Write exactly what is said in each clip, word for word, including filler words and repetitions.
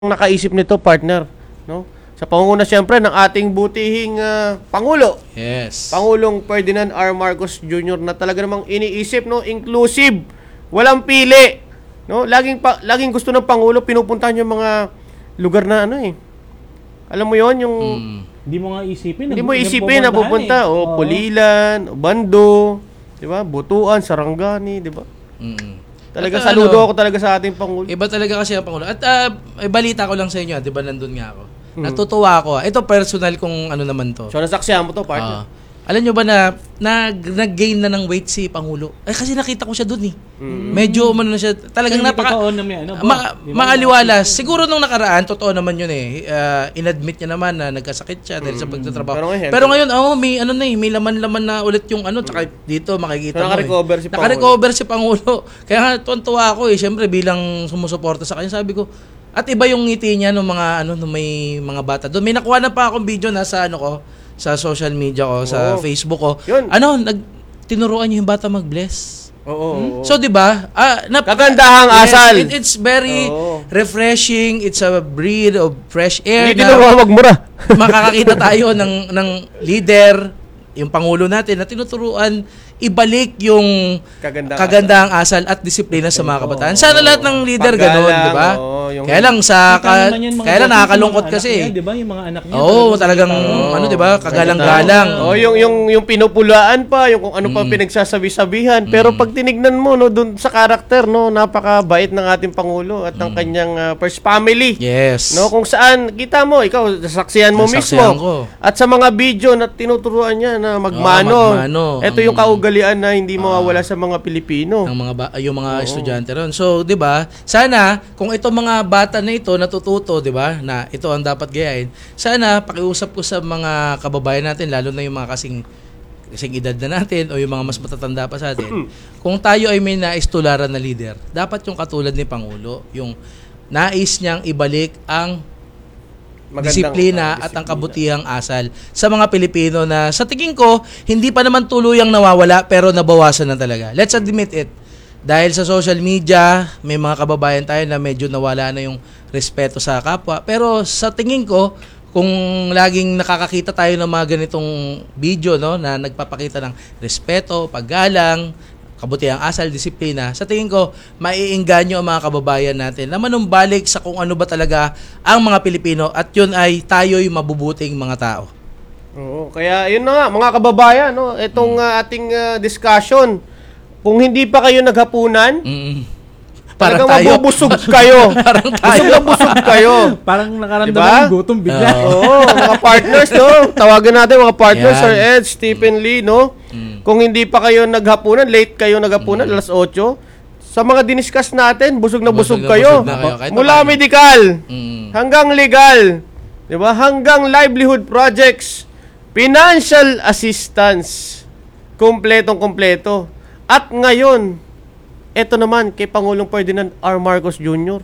nakaisip nito, partner, no? Sa pangunguna siyempre ng ating butihing uh, Pangulo. Yes. Pangulong Ferdinand R. Marcos Junior na talaga namang iniisip, no, inclusive, walang pili, no? Laging pa, laging gusto ng Pangulo pinupuntahan yung mga lugar na ano eh. Alam mo 'yon, yung Mm. Hindi mo nga isipin. hindi mo isipin na pupunta, eh. o Pulilan, o Bando, 'di ba? Butuan, Sarangani, 'di ba? Mm. Talaga At, saludo ano, ako talaga sa ating Pangulo. Iba talaga kasi ang Pangulo. At uh, balita ko lang sa inyo, 'di ba nandun nga ako. Hmm. Natutuwa ako. Ito personal kung ano naman to. So nasaksihan mo to, partner. Ah. alam nyo ba na nag, nag-gain na ng weight si Pangulo? Eh kasi nakita ko siya dun eh. Mm. Medyo umano na siya. Talagang Hindi napaka... totoo na may ano ba? Ma- Di ba? maaliwalas. Siguro nung nakaraan, totoo naman yun eh. Uh, inadmit niya naman na nagkasakit siya dahil sa pagtatrabaho. Pero ngayon, Pero ngayon, oh, may ano na eh, may laman-laman na ulit yung ano, tsaka dito makikita So, mo. naka-recover eh. si Pangulo. Naka-recover si Pangulo. Kaya nga, tuwan-tuwa ako eh. Siyempre, bilang sumusuporta sa kanya, sabi ko, at iba yung ngiti niya ng mga ano, nung may mga bata doon. May nakuha na pa akong video na sa ano ko, sa social media ko, sa Oo. Facebook ko. Yun. Ano, nag tinuruan niyo yung bata mag-bless. Oo. oo, oo. So 'di ba? Ah, nap- Kagandahang Yes, asal. it- it's very Oo. refreshing. It's a breath of fresh air. Hindi na tinuruan magmura. makakakita tayo ng ng leader, yung pangulo natin na tinuturuan ibalik yung Kagandahang kagandahang asal at disiplina sa mga kabataan. Sana lahat ng leader Paggalang, ganoon, 'di ba? oo, yung- Kaya lang sa Kita ka, naman yun, mga kaya lang boses, nakakalungkot mga anak kasi. niya, di ba? Yung mga anak niya. Oo, talagang Oo. ano 'di ba? Kagalang-galang. Oh, yung yung yung pinupulaan pa, yung kung ano pa pinagsasabi-sabihan. Pero pag tinignan mo no doon sa karakter no, napakabait ng ating pangulo at ng kanyang uh, first family. Yes. No, kung saan kita mo, ikaw saksihan mo Nasaksihan mismo. ko. At sa mga video na tinuturuan niya na magmano. Oo, magmano. Ito Ang- yung kaugalian na hindi mawawala sa mga Pilipino. ng mga ba- yung mga estudyante ron. So, 'di ba? Sana kung itong mga bata na ito natututo, 'di ba? Na ito ang dapat gayahin. Sana pakiusap ko sa mga kababayan natin lalo na yung mga kasing kasing edad na natin o yung mga mas matatanda pa sa atin. Kung tayo ay may nais tularan na leader, dapat yung katulad ni Pangulo, yung nais niyang ibalik ang Magandang, disiplina ah, at ang kabutihang asal sa mga Pilipino na sa tingin ko hindi pa naman tuluyang nawawala pero nabawasan na talaga. Let's admit it. Dahil sa social media, may mga kababayan tayo na medyo nawala na yung respeto sa kapwa. Pero sa tingin ko, kung laging nakakakita tayo ng mga ganitong video no na nagpapakita ng respeto, paggalang, kabutihang asal, disiplina, sa tingin ko, maiingganyo ang mga kababayan natin na manumbalik sa kung ano ba talaga ang mga Pilipino at yun ay tayo'y mabubuting mga tao. Oo, kaya yun na nga, mga kababayan, no, itong uh, ating uh, discussion, kung hindi pa kayo naghapunan, Mm. talagang Parang tayo. mabubusog kayo. Parang tayo. Busog na busog kayo. Parang nakaramdaman Diba? ng gutom bigla. Oo. Oo, mga partners, no? Tawagan natin mga partners, Yan. Sir Ed, Stephen Lee, no? Mm. Kung hindi pa kayo naghapunan, late kayo naghapunan, alas otso, sa mga diniscuss natin, busog na busog, Busog na kayo. busog na kayo. Kahit Mula paano. medical, Mm. hanggang legal, di ba? Hanggang livelihood projects, financial assistance, kumpletong kumpleto. At ngayon, eto naman kay Pangulong Ferdinand R. Marcos Junior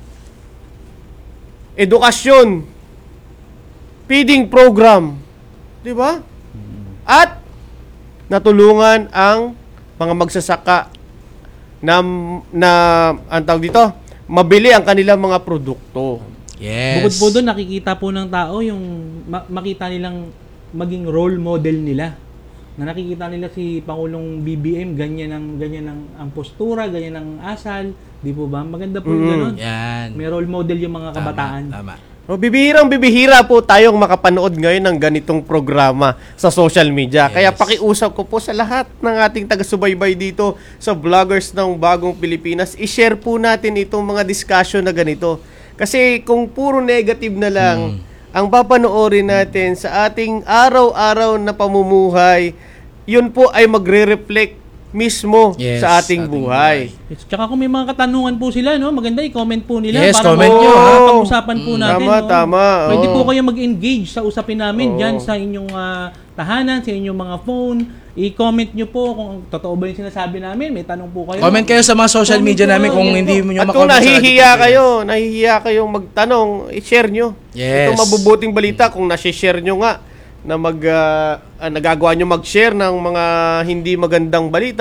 Edukasyon, feeding program, di ba? At natulungan ang mga magsasaka na, na ang tawag dito, mabili ang kanilang mga produkto. Yes. Bukod po doon, nakikita po ng tao yung ma- makita nilang maging role model nila. Na nakikita nila si Pangulong B B M, ganyan ang, ganyan ang, ang postura, ganyan ang asal. Di po ba? Maganda po yung Mm. ganun. Yan. May role model yung mga kabataan. Tama. O, bibihirang bibihira po tayong makapanood ngayon ng ganitong programa sa social media. Yes. Kaya pakiusap ko po sa lahat ng ating taga-subaybay dito sa vloggers ng Bagong Pilipinas, i-share po natin itong mga discussion na ganito. Kasi kung puro negative na lang Mm. ang papanoorin natin sa ating araw-araw na pamumuhay, yun po ay magre-reflect mismo Yes, sa ating ating buhay. Yes. Tsaka kung may mga katanungan po sila, no, maganda i-comment po nila. Yes, para comment ma- nyo, ha? pag-usapan po Mm, natin. tama, no? tama, Pwede oo. po kayo mag-engage sa usapin namin Oo. dyan sa inyong ah, tahanan, sa inyong mga phone. I-comment nyo po kung totoo ba yung sinasabi namin. May tanong po kayo. Comment kayo sa mga social Comment media po, namin kung yes hindi po. mo nyo At kung ma-comment sa nahihiya Radyo Pilipinas. kayo, nahihiya kayong magtanong, i-share nyo. Yes. Ito mabubuting balita kung nasi-share nyo nga na mag, ah, ah, nagagawa nyo mag-share ng mga hindi magandang balita,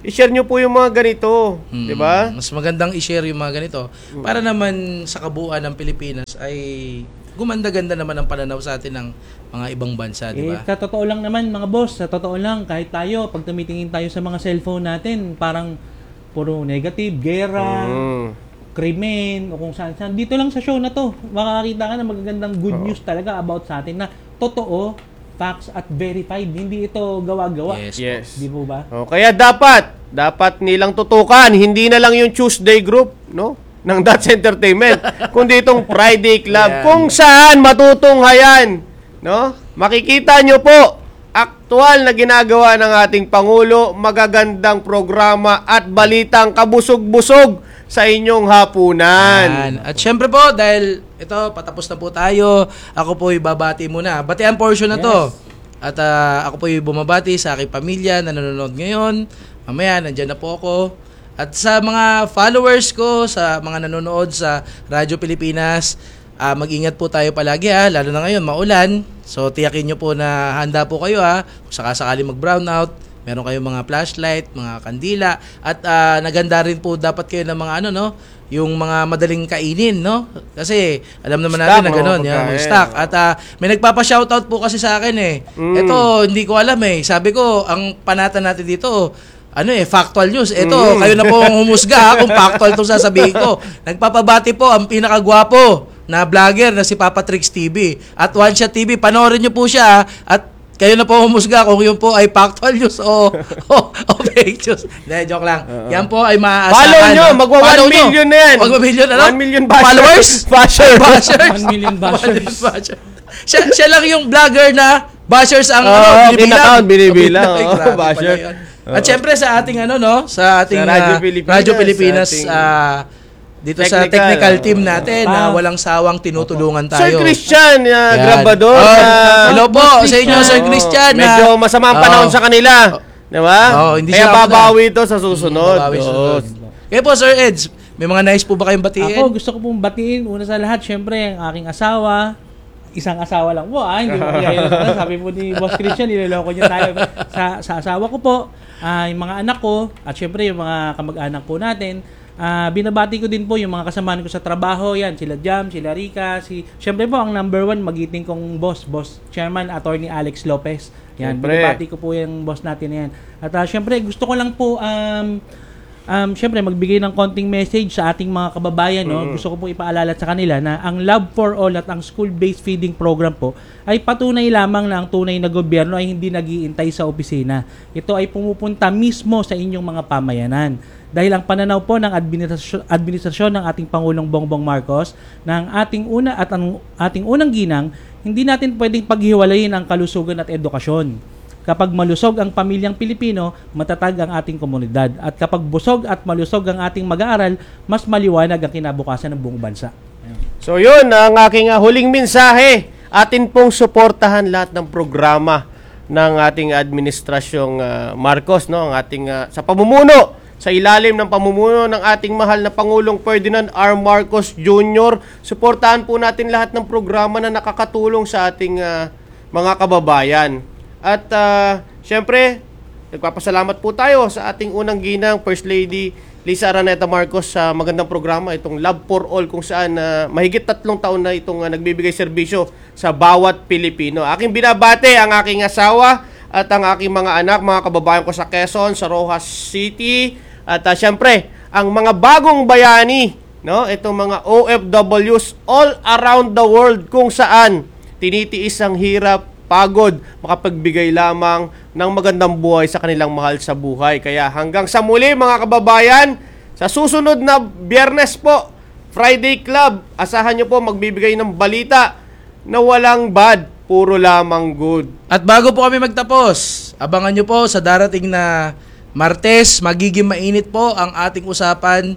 i-share nyo po yung mga ganito. Mm, Di ba? Mas magandang i-share yung mga ganito para naman sa kabuuan ng Pilipinas ay gumanda-ganda naman ang pananaw sa atin ng mga ibang bansa, di Eh, ba? sa totoo lang naman, mga boss, sa totoo lang, kahit tayo, pag tumitingin tayo sa mga cellphone natin, parang puro negative, gera, Mm. krimen, o kung saan saan. Dito lang sa show na to, makakakita ka ng magagandang good news talaga about sa atin na totoo, facts at verified. Hindi ito gawa-gawa. Yes. Yes. Di po ba? Oh, kaya dapat, dapat nilang tutukan, hindi na lang yung Tuesday group, no? Ng That's Entertainment, kundi itong Friday Club, Yan. kung saan matutunghayan, no? Makikita nyo po, aktual na ginagawa ng ating Pangulo, magagandang programa at balitang kabusog-busog sa inyong hapunan. Yan. At syempre po, dahil ito, patapos na po tayo, ako po ibabati muna. Batian portion na to. At ah, ako po yung bumabati sa aking pamilya na nanonood ngayon. Mamaya, nandyan na po ako. At sa mga followers ko, sa mga nanonood sa Radyo Pilipinas, ah, mag-ingat po tayo palagi ha, lalo na ngayon, maulan. So, tiyakin nyo po na handa po kayo ha, kung sakasakali mag-brownout. Meron kayong mga flashlight, mga kandila, at ah, naganda rin po dapat kayo ng mga ano, no? Yung mga madaling kainin, no? Kasi alam naman Stock, natin na mga gano'n, yan, pagkain. may stock. At ah, may nagpapa-shoutout po kasi sa akin eh. Mm. Ito, hindi ko alam eh. Sabi ko, ang panata natin dito, ano eh, factual news. Ito, Mm. kayo na po ang humusga ha, kung factual itong sasabihin ko. Nagpapabati po ang pinakagwapo na vlogger na si Papa Trix T V. At One Shot T V, panoorin nyo po siya ha, at kayo na po humusga kung yun po ay factual news o, o, o fake news. Hindi, joke lang. Yan po ay maaasahan. Follow nyo, no? magwa Follow one nyo. million na yan. Magwa million, ano? one million bashers. Followers? Bashers. Bashers. one million bashers. bashers. siya, siya lang yung vlogger na bashers ang Oo, ano, in-account, binibilang. Ay, Oo, grabe pala basher. yun. At syempre sa ating ano no, sa ating Sa Radyo ah, Pilipinas, Radyo Pilipinas sa ating ah, dito sa technical, technical oh. team natin na Ah. walang sawang tinutulungan Sir tayo. Christian, uh, Yan. Grabador. Oh, na- hello po Boss sa inyo, Christian. Sir Christian. Oo, medyo na- masama ang panahon Oo. sa kanila. Di ba? Oo, hindi Kaya sila babawi ito sa susunod. Babawi sa Oo. susunod. Kaya po Sir Eds, may mga nice po ba kayong batiin? Ako, gusto ko pong batiin. Una sa lahat, syempre, ang aking asawa. Isang asawa lang po, ah. Hindi mo kaya sabi po ni Boss Christian, niloloko niya tayo. Sa, sa asawa ko po, ah, yung mga anak ko, at syempre yung mga kamag-anak po natin. Ah, binabati ko din po yung mga kasamahan ko sa trabaho. Yan, sila Jam, sila Rica, si... Syempre po, ang number one, magiting kong boss, Boss Chairman, Attorney Alex Lopez. Yan, Syempre. binabati ko po yung boss natin na yan. At ah, syempre, gusto ko lang po... Um, Um, syempre, magbigay ng konting message sa ating mga kababayan. No? Gusto ko po ipaalala sa kanila na ang Love for All at ang School-Based Feeding Program po ay patunay lamang na ang tunay na gobyerno ay hindi nag-iintay sa opisina. Ito ay pumupunta mismo sa inyong mga pamayanan. Dahil ang pananaw po ng administrasyon, administrasyon ng ating Pangulong Bongbong Marcos na ang ating una at ang ating unang ginang, hindi natin pwedeng paghiwalayin ang kalusugan at edukasyon. Kapag malusog ang pamilyang Pilipino, matatag ang ating komunidad. At kapag busog at malusog ang ating mag-aaral, mas maliwanag ang kinabukasan ng buong bansa. So yun, ang aking uh, huling mensahe. Atin pong suportahan lahat ng programa ng ating administrasyong uh, Marcos, no? Ang ating uh, sa pamumuno, sa ilalim ng pamumuno ng ating mahal na Pangulong Ferdinand R. Marcos Junior Suportahan po natin lahat ng programa na nakakatulong sa ating uh, mga kababayan. At uh, syempre, nagpapasalamat po tayo sa ating unang ginang First Lady Lisa Araneta Marcos sa magandang programa, itong Love for All, kung saan uh, mahigit tatlong taon na itong uh, nagbibigay serbisyo sa bawat Pilipino. Aking binabate ang aking asawa at ang aking mga anak, mga kababayan ko sa Quezon, sa Rojas City, at uh, syempre, ang mga bagong bayani, no? Itong mga O F Ws all around the world, kung saan tinitiis ang hirap, pagod, makapagbigay lamang ng magandang buhay sa kanilang mahal sa buhay. Kaya hanggang sa muli mga kababayan, sa susunod na Biyernes po, Friday Club, asahan nyo po magbibigay ng balita na walang bad, puro lamang good. At bago po kami magtapos, abangan nyo po sa darating na Martes, magiging mainit po ang ating usapan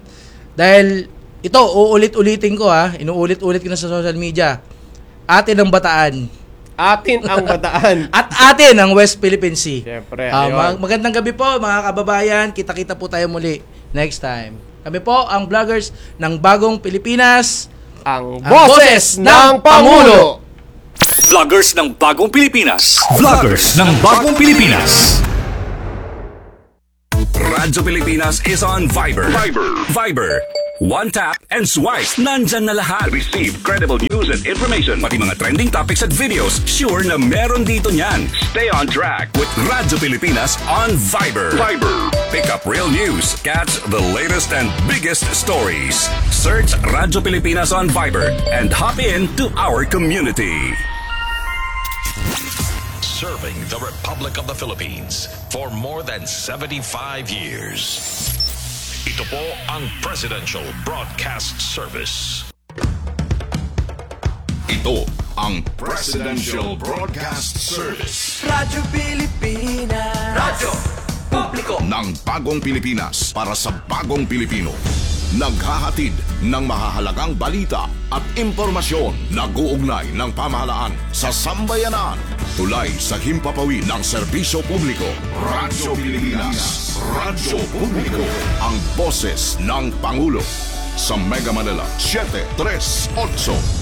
dahil ito, uulit-ulitin ko ha, inuulit-ulit ko na sa social media, atin ang Bataan. Atin ang Bataan. At atin ang West Philippine Sea. Siyempre, Ah, ayun. mag- magandang gabi po mga kababayan. Kita-kita po tayo muli next time. Kami po ang vloggers ng Bagong Pilipinas. Ang Ang boses ng Pangulo. Vloggers ng Bagong Pilipinas. Vloggers ng Bagong Pilipinas. Radyo Pilipinas is on Viber. Viber. Viber. One tap and swipe. Nandyan na lahat. Receive credible news and information. Pati mga trending topics at videos. Sure na meron dito niyan. Stay on track with Radyo Pilipinas on Viber. Viber. Pick up real news. Catch the latest and biggest stories. Search Radyo Pilipinas on Viber and hop in to our community. Serving the Republic of the Philippines for more than seventy-five years. Ito po ang Presidential Broadcast Service. Ito ang Presidential Broadcast Service Radyo Pilipinas. Radyo Publiko ng Bagong Pilipinas para sa Bagong Pilipino. Naghahatid ng mahahalagang balita at impormasyon nag-uugnay ng pamahalaan sa sambayanan. Tulay sa himpapawid ng serbisyo publiko. Radyo Pilipinas. Radyo Publiko. Ang boses ng Pangulo. Sa Mega Manila, seven three eight.